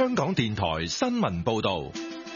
香港電台新聞報道。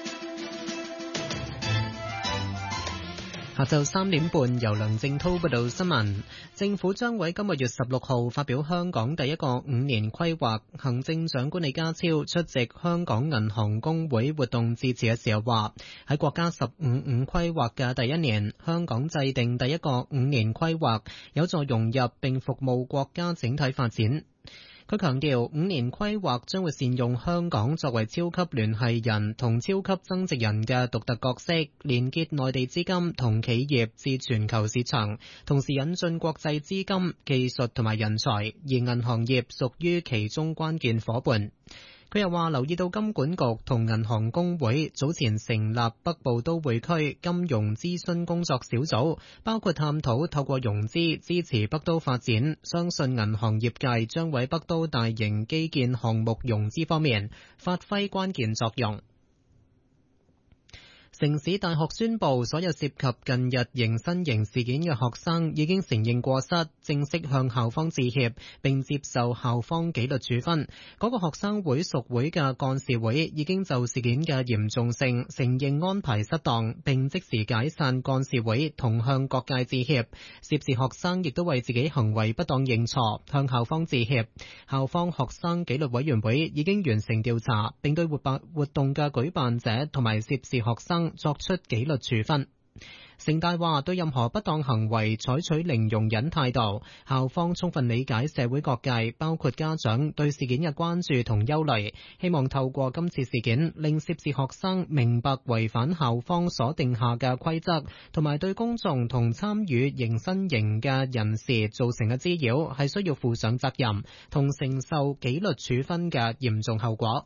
下晝3點半，由梁正滔報道新聞。政府將喺今個月16號發表香港第一個5年規劃。行政長官李家超出席香港銀行公會活動致辭嘅時候話，喺國家15五規劃嘅第一年，香港制定第一個5年規劃，有助融入並服務國家整體發展。佢強調，5年規劃將會善用香港作為超級聯繫人同超級增值人嘅獨特角色，連結內地資金同企業至全球市場，同時引進國際資金、技術同埋人才，而銀行業屬於其中關鍵夥伴。佢又話留意到金管局同銀行公會早前成立北部都會區金融諮詢工作小組，包括探討透過融資支持北都發展，相信銀行業界將喺北都大型基建項目融資方面發揮關鍵作用。城市大學宣布，所有涉及近日迎新營事件嘅學生已經承認過失，正式向校方致歉，並接受校方紀律處分。嗰個學生會屬會嘅幹事會已經就事件嘅嚴重性承認安排失當，並即時解散幹事會，同向各界致歉。涉事學生亦都為自己行為不當認錯，向校方致歉。校方學生紀律委員會已經完成調查，並對活動嘅舉辦者同埋涉事學生作出紀律處分。城大話對任何不當行為採取零容忍態度，校方充分理解社會各界包括家長對事件嘅關注同憂慮，希望透過今次事件令涉事學生明白違反校方所定下嘅規則，同埋對公眾同參與迎新營嘅人士造成嘅滋擾係需要負上責任同承受紀律處分嘅嚴重後果。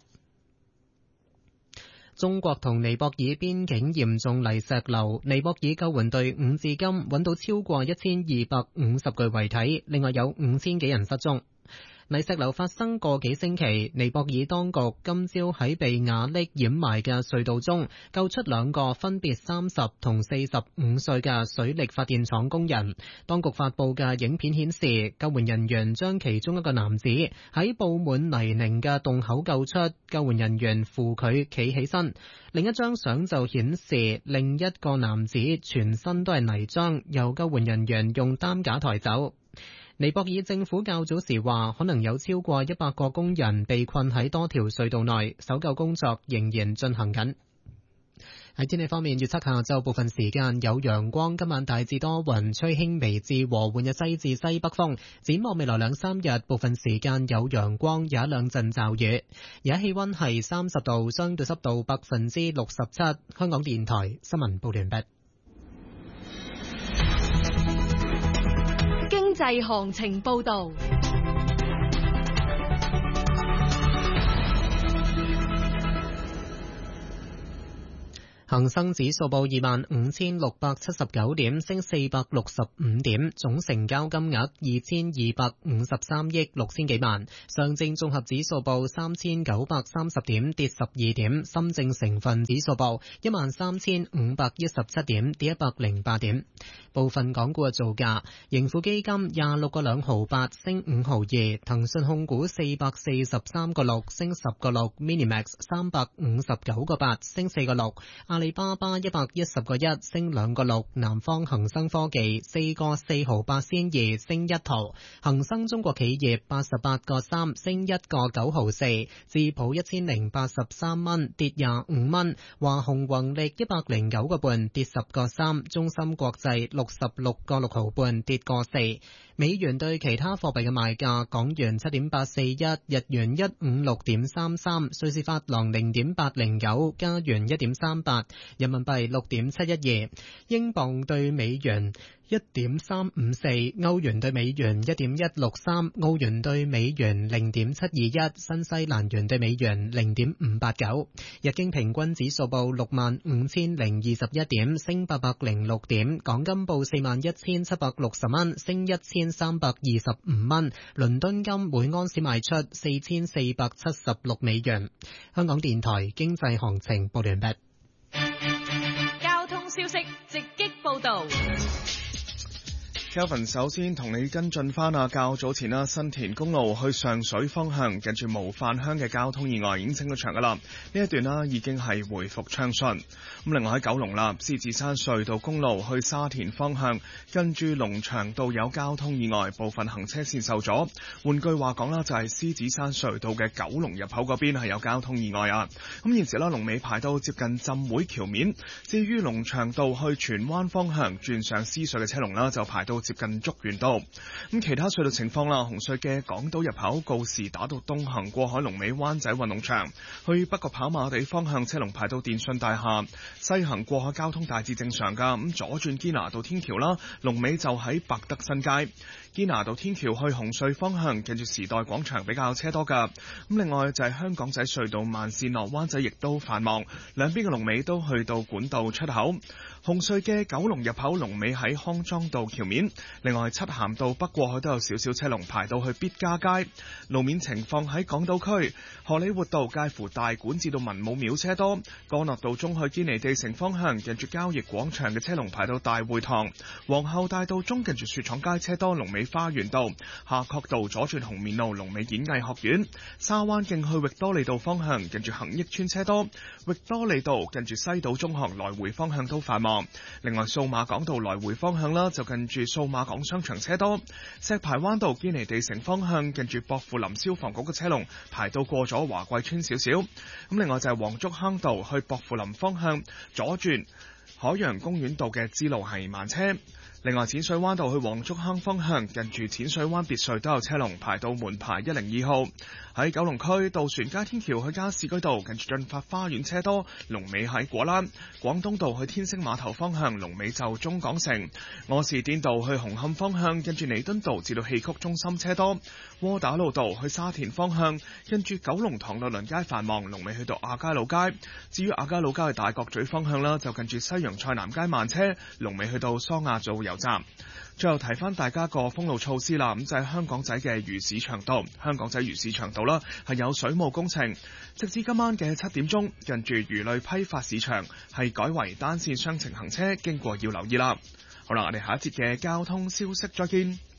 中國同尼泊爾邊境嚴重泥石流，尼泊爾救援隊伍至今揾到超過1250具遺體，另外有5000幾人失蹤。泥石流發生個幾星期，尼泊爾當局今朝喺被瓦礫掩埋嘅隧道中救出2個分別30同45歲嘅水力發電廠工人。當局發布嘅影片顯示，救援人員將其中一個男子喺布滿泥濘嘅洞口救出，救援人員扶佢企起身。另一張相就顯示另一個男子全身都係泥漿，由救援人員用擔架抬走。尼泊爾政府較早時話，可能有超過100個工人被困喺多條隧道內，搜救工作仍然進行緊。喺天氣方面，預測下晝部分時間有陽光，今晚大致多雲，吹輕微至和緩嘅西至西北風。展望未來2-3日，部分時間有陽光，有一兩陣驟雨。而家氣溫係30度，相對濕度67%。香港電台新聞報完畢。 經濟行情報道。 恒生指數報25,679點，升465點，總成交金額2,253億6千幾萬。上證綜合指數報3,930點，跌12點。深證成分指數報13,517點，跌108點。部分港股嘅造價：盈富基金26個2毫8，升5毫2；騰訊控股443個6，升10個6；Minimax 359個8，升4個6；阿里巴巴110個1，升2個6；南方恒生科技4個4毫8仙2，升1毫；恒生中國企業88個3，升1個9毫4；智普1083蚊，跌25蚊；華虹宏力109個半，跌10個3；中芯國際66個6毫半，跌個4。美元對其他貨幣嘅賣價：港元7.841，日元156.33，瑞士法郎0.809，加元1.38，人民幣6.712，英鎊對美元1.354，歐元對美元1.163，澳元對美元0.721，新西蘭元對美元0.589。日經平均指數報65,021點，升806點。港金報41,760蚊，升1,325蚊。倫敦金每安士賣出4,476美元。香港電台經濟行情報完畢。 交通消息直擊報道。 Kelvin 首先同你跟進翻較早前新田公路去上水方向近住模範鄉嘅交通意外已經清咗場噶啦，呢一段已經係回復暢順。咁另外喺九龍啦，獅子山隧道公路去沙田方向近住龍翔道有交通意外，部分行車線受阻。換句話講啦，就係獅子山隧道嘅九龍入口嗰邊係有交通意外啊。咁現時啦，龍尾排到接近浸會橋面。至於龍翔道去荃灣方向轉上獅隧嘅車龍啦，就排到接近竹園道。咁其他隧道情況啦，紅隧嘅港島入口告士打道東行過海龍尾灣仔運動場，去北角跑馬地方向車龍排到電訊大廈，西行過海交通大致正常噶。咁左轉堅拿道天橋啦，龍尾就喺百德新街。堅拿道天橋去紅隧方向近住時代廣場比較車多噶。咁另外就係香港仔隧道慢線落灣仔亦都繁忙，兩邊嘅龍尾都去到管道出口。紅隧嘅九龍入口龍尾喺康莊道橋面，另外漆咸道北過去都有少少車龍排到去必嘉街。路面情況喺港島區，荷里活道介乎大館至到文武廟車多，干諾道中去堅尼地城方向近住交易廣場嘅車龍排到大會堂，皇后大道中近住雪廠街車多，龍尾花園道，夏慤道左轉紅棉路龍尾演藝學院，沙灣徑去域多利道方向近住恒益邨車多，域多利道近住西島中學來回方向都繁忙。另外數碼港道來回方向啦，就近住數碼港商場車多，石排灣道堅尼地城方向近住薄扶林消防局嘅車龍排到過咗華貴村少少。咁另外就係黃竹坑道去薄扶林方向左轉海洋公園道嘅支路係慢車。另外淺水灣道去黃竹坑方向近住淺水灣別墅都有車龍排到門牌102號。喺九龍區渡船街天橋去加士居道近住駿發花園車多，龍尾喺果欄。廣東道去天星碼頭方向龍尾就中港城。柯士甸道去紅磡方向近住彌敦道至到戲曲中心車多。窩打老道去沙田方向近住九龍塘律倫街繁忙，龍尾去到亞皆老街。至於亞皆老街去大角咀方向啦，就近住西洋菜南街慢車，龍尾去到桑亞道油站。最後提翻大家個封路措施啦，咁就係香港仔嘅魚市場道，香港仔魚市場道啦係有水務工程，直至今晚嘅7點鐘，近住魚類批發市場係改為單線雙程行車，經過要留意啦。好啦，我哋下一節嘅交通消息再見。